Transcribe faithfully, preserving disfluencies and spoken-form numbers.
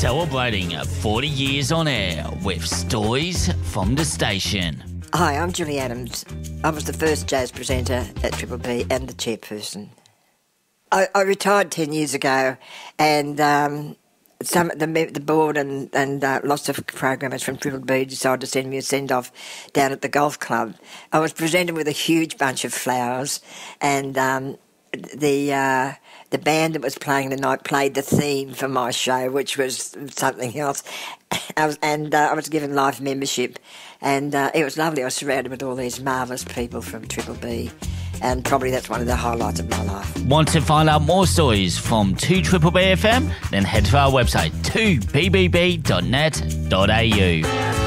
Celebrating forty years on air with stories from the station. Hi, I'm Julie Adams. I was the first jazz presenter at Triple B and the chairperson. I, I retired ten years ago, and um, some the the board and and uh, lots of programmers from Triple B decided to send me a send off down at the golf club. I was presented with a huge bunch of flowers, and um, the uh, the band that was playing the night played the theme for my show, which was something else. I was, and uh, I was given life membership, and uh, it was lovely. I was surrounded with all these marvellous people from Triple B, and probably that's one of the highlights of my life. Want to find out more stories from two Triple B F M? Then head to our website two b b b dot net dot a u.